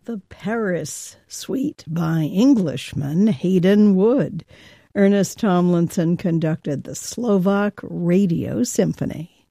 The Paris Suite by Englishman Hayden Wood. Ernest Tomlinson conducted the Slovak Radio Symphony.